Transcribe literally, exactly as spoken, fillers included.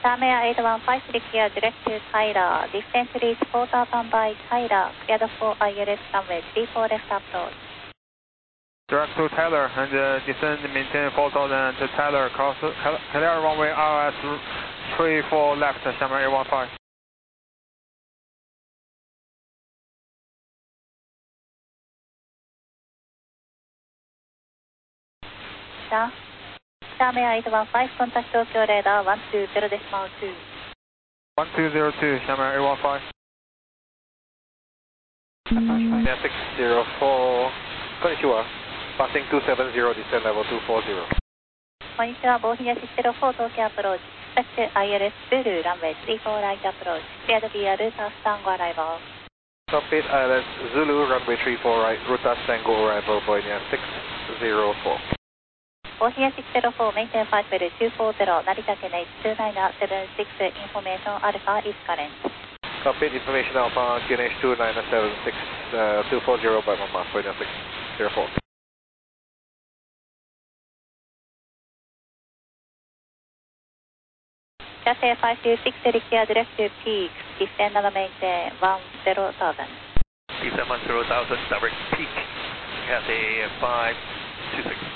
Tamea eight one five three clear direct to Tyler. Distance reach quarter turn by Tyler. Cleared for I L S runway three four left approach. Direct to Tyler and uh, descend maintain four thousand to Tyler. Cross clear runway R S three four left, Tamea eight one five. Tamea eight one five, contact Tokyo radar one two zero decimal two. one two zero two, Tamea eight one five. Yeah, six zero four, konnichiwa. Passing two seven zero, descend level two four zero. こんにちは、ボーヒニャシステロフォー東京アプローチ。Dispatch I L S ブルーランウェイスリーフォーライトアプローチ。Cleared via Ruta Tango arrival. Cockpit I L S Zulu, runway three four right, Ruta Tango arrival, Boeing six zero four. ボーヒニャシステロフォー、メインテンファイブルtwo four zero、成田県 エイチツーナインセブンシックス、インフォメーションアルファ、イスカレン。 Cockpit information Alpha, T N H two nine seven six, uh, two four zero by one mile, Boeing six zero four. Cathay five two six, clear direct to peak, descend and maintain one zero thousand. Descend one zero thousand, direct peak, Cathay five two six.